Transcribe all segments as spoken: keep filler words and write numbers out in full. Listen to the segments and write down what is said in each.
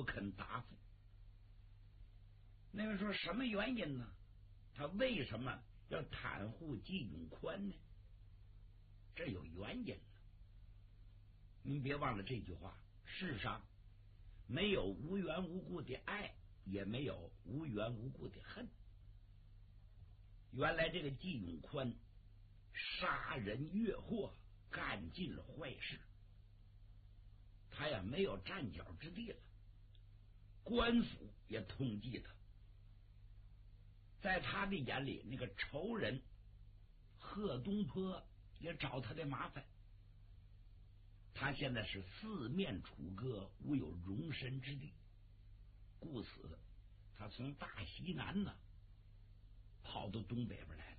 不肯答复。那位说什么原因呢？他为什么要袒护季永宽呢？这有原因的。您别忘了这句话，世上没有无缘无故的爱，也没有无缘无故的恨。原来这个季永宽杀人越货，干尽了坏事，他也没有站脚之地了，官府也通缉他。在他的眼里，那个仇人贺东坡也找他的麻烦，他现在是四面楚歌，无有容身之地，故此他从大西南呢跑到东北边来了。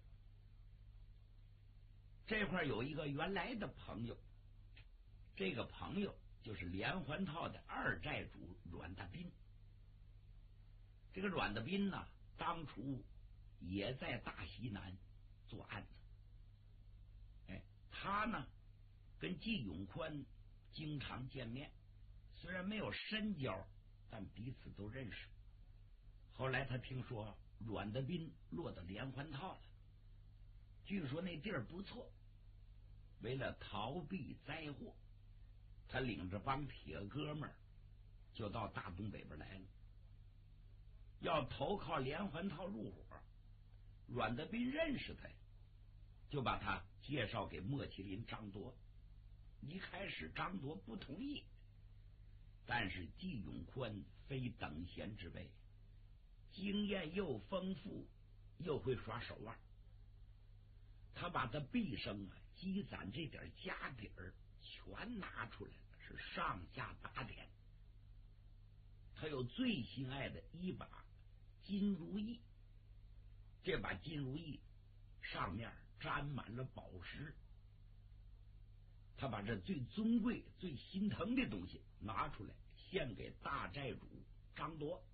这块有一个原来的朋友，这个朋友就是连环套的二寨主阮大斌。这个阮大斌呢，当初也在大西南做案子。哎，他呢跟季永宽经常见面，虽然没有深交，但彼此都认识。后来他听说阮大斌落到连环套了，据说那地儿不错，为了逃避灾祸，他领着帮铁哥们儿就到大东北边来了，要投靠连环套入伙。阮大斌认识他，就把他介绍给莫麒麟、张铎。一开始张铎不同意，但是季永宽非等闲之辈，经验又丰富，又会耍手腕，他把他毕生啊积攒这点家底儿全拿出来了，是上下打点。他有最心爱的一把金如意，这把金如意上面沾满了宝石，他把这最尊贵最心疼的东西拿出来献给大寨主张铎，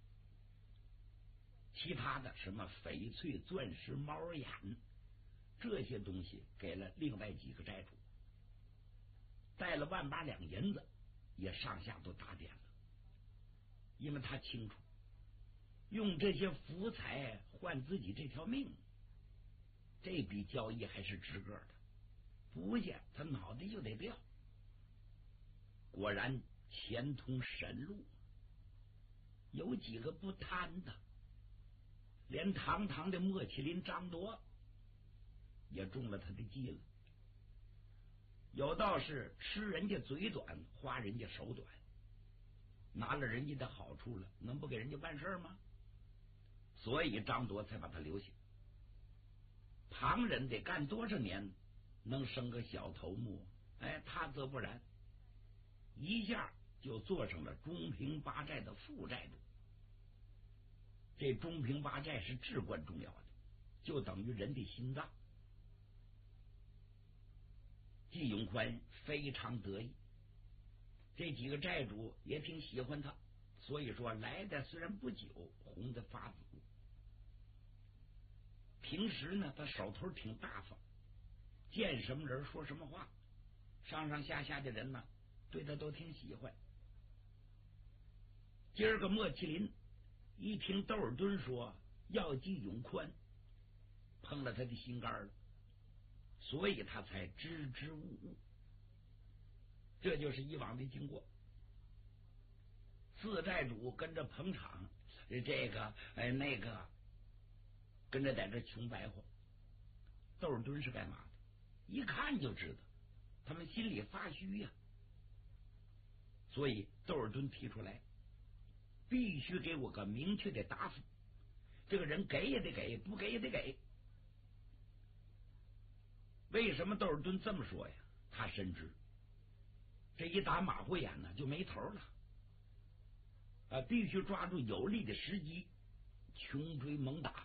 其他的什么翡翠钻石猫眼这些东西给了另外几个寨主，带了万八两银子也上下都打点了。因为他清楚用这些福彩换自己这条命，这笔交易还是值个的，不见他脑袋就得掉。果然钱通神路，有几个不贪的，连堂堂的莫麒麟张铎也中了他的计了。有道是吃人家嘴短，花人家手短，拿了人家的好处了，能不给人家办事吗？所以张铎才把他留下。旁人得干多少年能升个小头目，哎，他则不然，一下就做成了中平八寨的副寨主。这中平八寨是至关重要的，就等于人的心脏。季永宽非常得意，这几个寨主也挺喜欢他，所以说来的虽然不久，红的发紫。平时呢，他手头挺大方，见什么人说什么话，上上下下的人呢对他都挺喜欢。今儿个莫麒麟一听窦尔敦说要季永宽，碰了他的心肝了，所以他才支支吾吾。这就是以往的经过。四寨主跟着捧场，这个哎那个跟着在这穷白活。窦尔敦是干嘛的？一看就知道他们心里发虚呀、啊。所以窦尔敦提出来，必须给我个明确的答复，这个人给也得给，不给也得给。为什么窦尔敦这么说呀？他深知这一打马虎眼呢就没头了啊！必须抓住有利的时机，穷追猛打，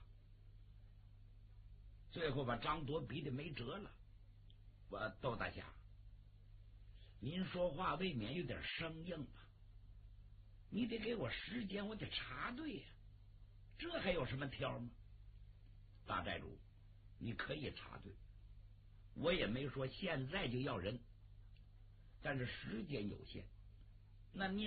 最后把张铎逼得没辙了。我窦大侠，您说话未免有点生硬吧？你得给我时间，我得查对呀、啊，这还有什么挑吗？大寨主，你可以查对，我也没说现在就要人，但是时间有限，那您